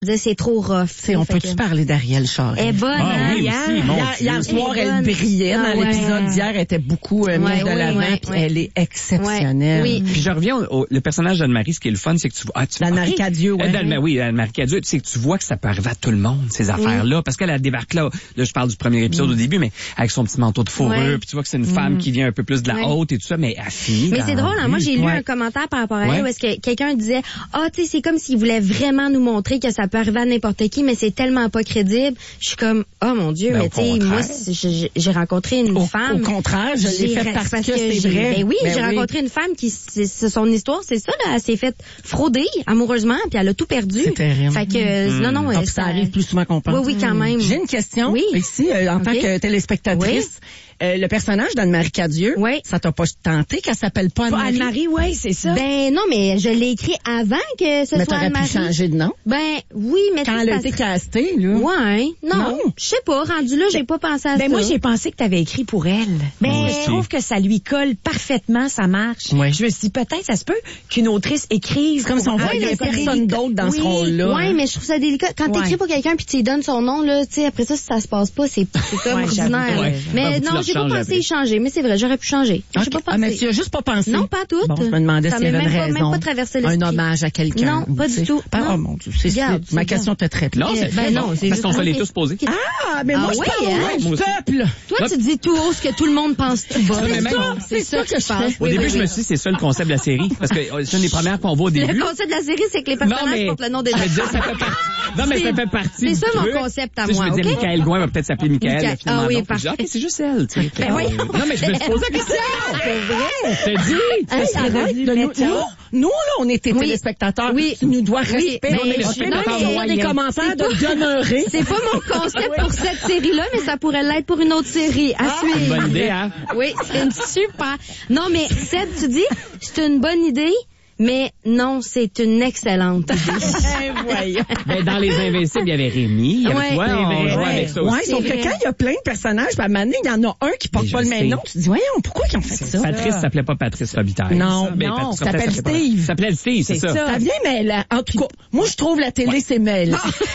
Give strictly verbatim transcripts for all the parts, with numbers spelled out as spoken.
C'est trop rough. T'sais, on peut-tu que... parler d'Ariel Charest? Elle est bonne, ah, hein? oui, Hier, aussi, hier, hier soir, elle, elle brillait. Ah, dans ouais. l'épisode d'hier, elle était beaucoup euh, mise ouais, de oui, l'avant, oui, puis oui. elle est exceptionnelle. Oui. Puis je reviens au, au le personnage d'Anne-Marie, ce qui est le fun, c'est que tu vois... Ah, tu, Anne-Marie okay. Cadieux, oui. Oui, oui Anne-Marie Cadieux, c'est que tu vois que ça peut arriver à tout le monde, ces affaires-là, oui. parce qu'elle elle débarque là, là, je parle du premier épisode mm. au début, mais avec son petit manteau de fourrure, ouais. puis tu vois que c'est une mm. femme qui vient un peu plus de la ouais. haute et tout ça, mais elle finit. Mais c'est drôle, hein, moi j'ai lu ouais. un commentaire par rapport à elle, ouais. où est-ce que quelqu'un disait, ah, tu sais, c'est comme s'il voulait vraiment nous montrer que ça peut arriver à n'importe qui, mais c'est tellement pas crédible. Je suis comme, oh mon Dieu, ben, mais tu sais, moi, j'ai rencontré une au, femme. Au contraire, je l'ai fait parce, parce que, que c'est vrai. Ben oui, ben j'ai oui. rencontré une femme qui, c'est son histoire, c'est ça, là, elle s'est faite frauder amoureusement, puis elle a tout perdu. C'est terrible. Fait que, mmh. non, non, ah, ça, ça arrive plus souvent qu'on pense. Oui, oui, quand même. J'ai une question oui. ici, euh, en okay. tant que téléspectatrice. Oui. Euh, le personnage d'Anne-Marie Cadieux, oui. ça t'a pas tenté qu'elle s'appelle pas Anne-Marie? Anne-Marie, oui, c'est ça. Ben non, mais je l'ai écrit avant que ce mais soit Anne-Marie. Mais t'aurais pu changer de nom? Ben oui, mais... Quand elle a été castée, là? Ouais, non, non. Je sais pas, rendu là, j'ai pas pensé à ben ça. Ben moi, j'ai pensé que t'avais écrit pour elle. Ben, oui. je trouve que ça lui colle parfaitement, ça marche. Oui. Je me suis dit, peut-être, ça se peut qu'une autrice écrive. Comme si on voyait personne d'autre dans oui. ce rôle-là. Oui, hein. mais je trouve ça délicat. Quand ouais. t'écris pour quelqu'un puis tu lui donnes son nom, là, tu sais, après ça, si ça se passe pas, c'est comme ouais, ordinaire. Ouais. Mais non, j'ai pas pensé y changer. Mais c'est vrai, j'aurais pu changer. Okay. J'ai pas pensé. Ah, mais tu as juste pas pensé? Non, pas tout. Bon, je me demandais s'il y avait une pas, raison. Même pas traversé l'esprit. Un hommage à quelqu'un. Non, pas du tout. Pas, oh mon Dieu, c'est ça. Ma question était très Non, c'est ben non, c'est parce qu'on se l'est tous posé. Ah, mais moi, je parle du peuple. Toi, tu dis tout haut ce que tout le monde pense tout bas. C'est ça que je pense. Au début, je me suis dit, c'est ça le concept de la série. Parce que c'est une des premières qu'on voit au début. Le concept de la série, c'est que les personnages portent le nom des autres. Non, mais ça fait partie. C'est ça mon concept à moi. Je me disais, Michael Gouin va peut-être s'appeler Michael. Ah oui, parfait. C'est juste elle. Ben oui. Non, mais je me suis posé la question. C'est vrai. C'est dit. Hey, arrête de nous, nous, nous, là, on était oui. téléspectateurs. Oui. Tu nous dois respect. Oui, on est respect de des commentaires de demeurer. C'est pas mon concept pour cette série-là, mais ça pourrait l'être pour une autre série. À suivre. C'est une bonne idée, hein? Oui, c'est une super. Non, mais Seb, tu dis, c'est une bonne idée. Mais non, c'est une excellente idée. Voyons. Ben, dans Les Invincibles, il y avait Rémi. Il y avait ouais, toi, on jouait avec ça aussi. Ouais, sauf que quand il y a plein de personnages, à un moment donné, il y en a un qui porte pas le même nom. Tu te dis, voyons, pourquoi ils ont fait ça? Patrice s'appelait pas Patrice Robitaille. Non, non, ça s'appelle Steve. Ça s'appelait Steve, c'est ça. Ça vient mêlant. En tout cas, moi, je trouve la télé, c'est mêlant.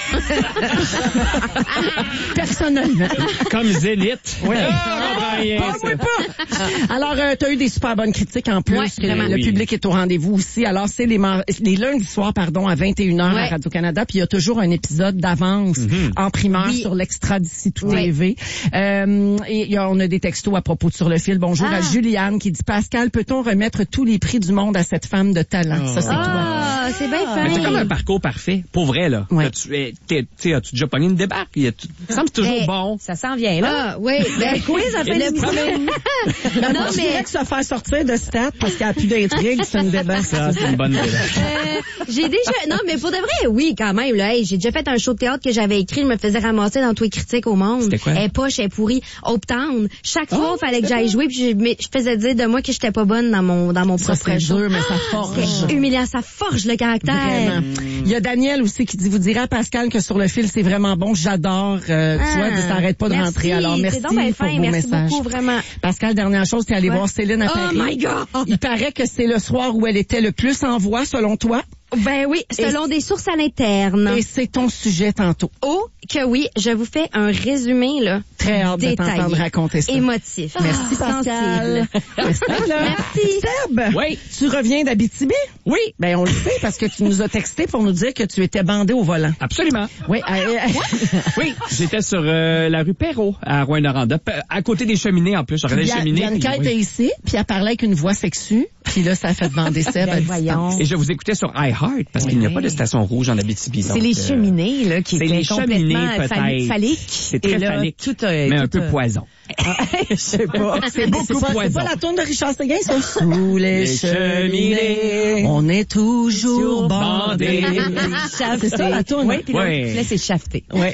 Personnellement. Comme Zénith. Oui. Parle-moi pas. Alors, t'as eu des super bonnes critiques en plus. Le public est au rendez-vous aussi. Alors, c'est les, mar- les lundis soirs, pardon, à vingt et une heures ouais. à Radio-Canada. Puis il y a toujours un épisode d'avance mm-hmm. en primeur oui. sur l'Extra d'ici tout oui. T V. Euh, et y a, on a des textos à propos de Sur le fil. Bonjour ah. à Juliane qui dit, Pascal, peut-on remettre tous les prix du monde à cette femme de talent? Oh. Ça, c'est ah, toi. C'est bien fin. Mais c'est comme un parcours parfait. Pour vrai, là. Ouais. As-tu, t'es, t'es, as-tu déjà pogné une débarque? Il me semble toujours hey, bon. Ça s'en vient, là. Ah, oui. Ben, quiz, ça fait le problème. Non, non, mais... Je dirais que se faire sortir de stat parce qu'il n'y a plus d'intrigue, c'est une débarque. Ça, c'est une bonne idée. Euh, j'ai déjà non mais pour de vrai oui quand même là hey, j'ai déjà fait un show de théâtre que j'avais écrit je me faisais ramasser dans tous les critiques au monde. C'était quoi? Elle est poche, elle est pourrie. Uptown. Chaque oh, fois il fallait que j'aille jouer puis je, je faisais dire de moi que j'étais pas bonne dans mon dans mon ça, propre show. Dur, mais ça forge. C'est humiliant, ça forge le caractère. Vraiment. Il y a Daniel aussi qui dit, vous direz à Pascal que Sur le fil c'est vraiment bon, j'adore. Euh, ah, tu vois, ça arrête pas de merci. rentrer. Alors merci donc ben pour fin, vos merci messages. Beaucoup, vraiment. Pascal, dernière chose, t'es allé ouais. voir Céline à Paris. Oh my God. Il paraît que c'est le soir où elle était le plus en voix selon toi. Ben oui, selon et des sources à l'interne. Et c'est ton sujet tantôt. Oh, que oui, je vous fais un résumé, là. Très hâte détaillé, de t'entendre raconter ça. Émotif. Merci, ah, Pascal. Merci, Merci. Seb. Oui. Tu reviens d'Abitibi? Oui. Ben, on le sait parce que tu nous as texté pour nous dire que tu étais bandé au volant. Absolument. Oui. Euh, oui. J'étais sur euh, la rue Perrault, à Rouyn-Noranda, à côté des cheminées, en plus. Je regardais les cheminées. Bianca était ici, puis elle parlait avec une voix sexue, puis là, ça a fait bander Seb à distance. Et je vous écoutais sur iHeart, parce oui. qu'il n'y a pas de station rouge en Abitibi. C'est les cheminées, là, qui étaient complètement phalliques. C'est très là, phallique, tout a, mais tout un peu a... poison. Ah, je sais pas. C'est beaucoup c'est pas, poison. C'est pas la tourne de Richard Seguin, c'est sous les, les cheminées. On est toujours bandés. C'est ça la tourne. Oui, puis là, ouais. là c'est chafeté. Oui.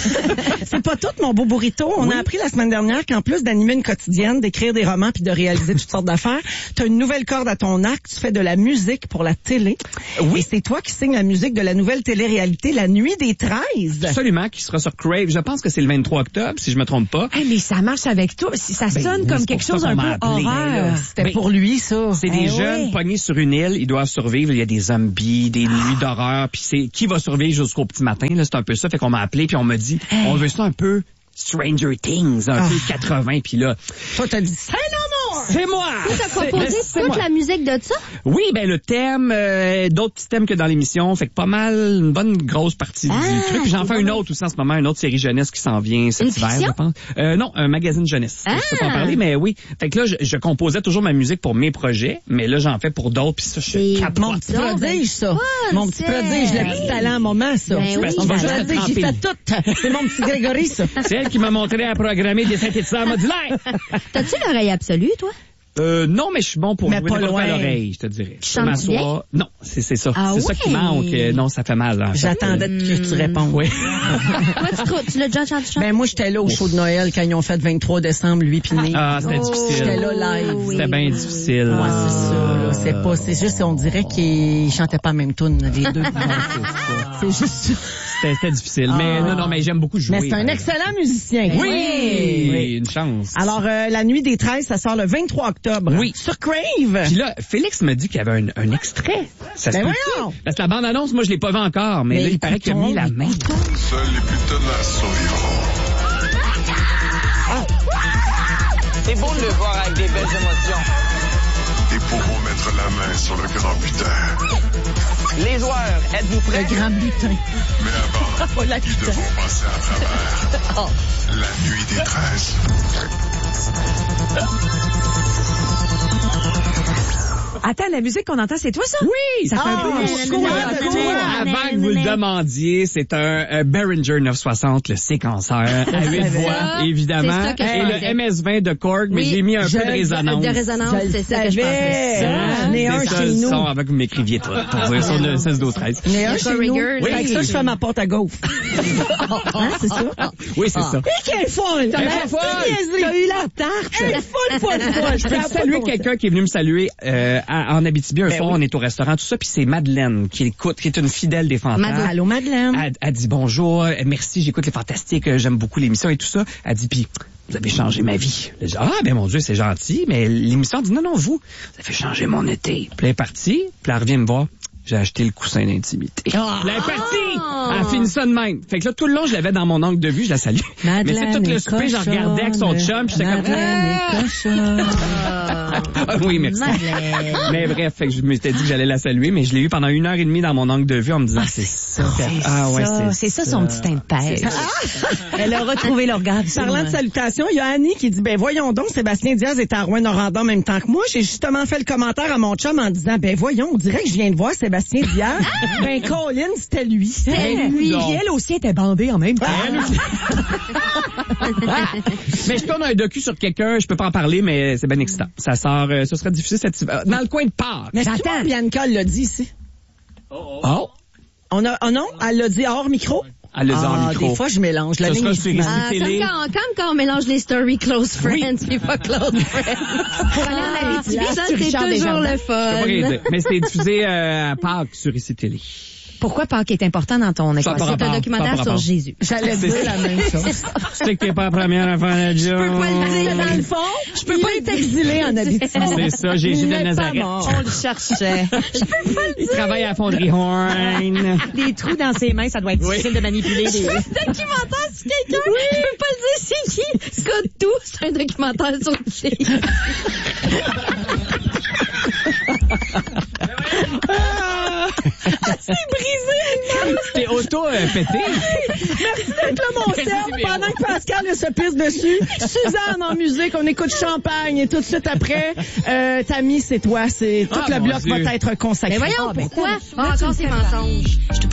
C'est pas tout, mon beau burrito. On oui. a appris la semaine dernière qu'en plus d'animer une quotidienne, d'écrire des romans puis de réaliser toutes sortes d'affaires, t'as une nouvelle corde corde à ton arc, tu fais de la musique pour la télé. Oui. Et c'est toi qui signes la musique de la nouvelle télé-réalité La Nuit des treize. Absolument, qui sera sur Crave. Je pense que c'est le vingt-trois octobre, si je me trompe pas. Hey, mais ça marche avec toi. Ça Ben, sonne comme quelque chose un peu appelé, horreur. là. C'était Ben, pour lui, ça. C'est des Eh jeunes oui. pognés sur une île, ils doivent survivre. Il y a des zombies, des nuits d'horreur, puis c'est qui va survivre jusqu'au petit matin. Là, c'est un peu ça. Fait qu'on m'a appelé, puis on m'a dit, Hey. on veut ça un peu Stranger Things, un Ah. peu quatre-vingts, puis là, Toi, t'as dit, c'est non, non! c'est moi. Tu as composé C'est toute moi. la musique de ça? Oui, ben le thème, euh, d'autres petits thèmes que dans l'émission, fait que pas mal, une bonne grosse partie Ah, du truc. Puis j'en c'est fais une bon. autre aussi en ce moment, une autre série jeunesse qui s'en vient cet Une hiver, fiction? je pense. Euh, non, un magazine jeunesse. Ah. Je peux pas en parler, mais oui. Fait que là, je, je composais toujours ma musique pour mes projets, mais là, j'en fais pour d'autres, puis ça, je suis C'est capote. Mon petit Donc, prodige, ça. fun, Mon petit c'est- prodige, le petit talent à moment, ça. Ben oui, On va ben juste oui. te dire, j'ai fait tout. C'est mon petit Grégory, ça. C'est elle qui m'a montré à programmer des synthétiseurs modulaires. T'as-tu l'oreille absolue, toi? Euh, non, mais je suis bon pour Mais jouer pas n'importe quoi à loin. l'oreille, je te dirais. Je peux chantes-tu m'asseoir. Non, c'est c'est ça. Ah c'est ça qui ouais? manque. Euh, Non, ça fait mal. Hein. J'attendais que tu répondes. Oui. Toi, tu, trou- tu l'as déjà chanté? Ben, moi, j'étais là au show de Noël quand ils ont fait le vingt-trois décembre, lui pis Nick. Ah, c'était Oh. difficile. J'étais là live. Oui. C'était bien difficile. Ouais, c'est ça, là. C'est pas, c'est juste, on dirait qu'ils chantaient pas la même tune, les deux. C'est juste ça. C'était c'était difficile. Mais Ah. non, non, mais j'aime beaucoup jouer. Mais c'est un excellent musicien. Oui! Oui. Une chance. Alors, euh, La Nuit des treize, ça sort le vingt-trois octobre. Oui. Sur Crave. Puis là, Félix me dit qu'il y avait un, un extrait. Ça se Ben peut voyons! Parce que la bande-annonce, moi, je l'ai pas vu encore. Mais, Mais là, il paraît qu'il a mis la écoutons, main. Seuls les plus tenaces survivront. C'est beau de le voir avec des belles émotions. Ils pourront mettre la main sur le grand butin. Les joueurs, êtes-vous prêts? Le grand butin. Mais avant, Pas la ils putain. devront passer à travers la nuit des treize. Attends, la musique qu'on entend, c'est toi, ça? Oui! Ça fait un Ah, peu mais un je show. comprends. là. Écoutez, avant que vous le demandiez, c'est un, un Behringer neuf cent soixante, le séquenceur, à huit savais. voix, Ça, évidemment. c'est ça que je Et pensais. le M S vingt de Korg, mais Oui, j'ai mis un je- peu de résonance. De résonance, Je le c'est ça que je savais. pensais. Ah, J'en ai un C'est ça chez le nous. son avant que vous m'écriviez, toi, pour dire sur le seize douze treize. J'en ai un Il y a chez pas nous. rigueur, Fait que là. ça, je fais ma porte à gauche. Hein, c'est ça? Oui, c'est ça. Et quelle folle! Quelle T'as folle! T'as eu la tarte! Quelle folle, folle, folle! Je peux saluer quelqu'un qui est venu me saluer euh, à- en Abitibi un Ben soir, oui. on est au restaurant, tout ça, puis c'est Madeleine qui écoute, qui est une fidèle des Fantasmes. Madeleine. Allô, Madeleine. Elle, elle dit bonjour, euh, merci, j'écoute les Fantastiques, euh, j'aime beaucoup l'émission et tout ça. Elle dit, puis vous avez changé ma vie. Je dis, ah ben mon Dieu, c'est gentil, mais l'émission elle dit, non, non, vous, ça fait changer mon été. Puis elle est partie, puis elle revient me voir. J'ai acheté le coussin d'intimité. Ah! Elle est partie! Elle a fini ça de même. Fait que là, tout le long, je l'avais dans mon angle de vue, je la salue. Mais c'est tout le souper, je regardais avec son chum, puis j'étais comme... Ah, oui, merci. Madeleine. Mais bref, fait que je m'étais dit que j'allais la saluer, mais je l'ai eu pendant une heure et demie dans mon angle de vue en me disant, c'est ça. Ah ouais, Ça, c'est c'est ça son petit impère. Elle a retrouvé l'orgasme. Parlant de salutations, il y a Annie qui dit, ben voyons donc, Sébastien Diaz est à Rouen-Noranda en même temps que moi. J'ai justement fait le commentaire à mon chum en disant, ben voyons, on dirait que je viens de voir Sébastien Diaz. Ben Colin, c'était lui. Elle, lui, donc. elle aussi était bandée en même temps. Mais je tourne un docu sur quelqu'un, je peux pas en parler, mais c'est bien excitant. Ça sort, euh, ce sera diffusé cet hiver. Dans le coin de Pâques. Mais J'entends. attends, Bianca l'a dit ici. Oh! On a, oh non, elle l'a dit hors micro. Elle le dit en Ah, micro. des fois, je mélange. La Ça ligne sera est sur mal. Ah, Télé. comme quand, comme quand on mélange les stories close friends puis pas close friends. Ça, c'est Richard toujours Desjardins. le Je peux pas rien fun. dire. Mais c'est diffusé euh, à Pâques sur I C Télé. Pourquoi Pâques est important dans ton Ça équation? par C'est un rapport, documentaire par sur rapport. Jésus. J'allais C'est dire ça. la même chose. Tu sais que t'es pas la première à faire la job. Je peux pas le dire. Dans le fond, je peux pas être exilé en Abitibi. C'est ça, Jésus Il de n'est pas Nazareth. mort. On le cherchait. Il travaille à la fonderie Horn. Des trous dans ses mains, ça doit être difficile de manipuler. Les... Documentaire sur quelqu'un. Je peux pas le dire c'est qui. Scott tout, c'est un documentaire sur une fille. T'es auto-pété. Merci d'être là, mon Merci, Serge. Véro. Pendant que Pascal se pisse dessus, Suzanne en musique, on écoute Champagne et tout de suite après, euh, Tammy, c'est toi. C'est tout Ah, le mon bloc Dieu. va être consacré. Mais voyons, Ah, ben, pourquoi? Ah, encore ces mensonges.